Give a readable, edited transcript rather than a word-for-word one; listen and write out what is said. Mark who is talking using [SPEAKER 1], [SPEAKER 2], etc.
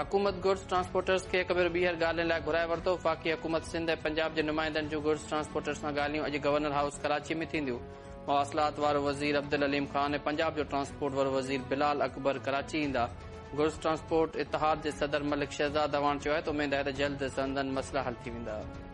[SPEAKER 1] हुकूमत goods transporters खे कबीर ॿीहर ॻाल्हियुनि लाइ घुराए वरितो। वफ़ाक़ी हुकूमत सिंध ऐं पंजाब जे नुमाइंदनि जूं गुड्स ट्रांसपोर्टर्स सां ॻाल्हियूं अॼु गवर्नर हाउस कराची में थींदियूं। मवासिलात वारो वज़ीर अब्दुल अलीम ख़ान ऐं पंजाब जो ट्रांसपोर्ट वारो वज़ीर बिलाल अकबर कराची ईंदा। गुड्स ट्रांसपोर्ट इतिहाद जे सदर मलिक शहज़ाद अवान चयो आहे त उमेद आहे त जल्द संदन मसइला हल थी वेंदा।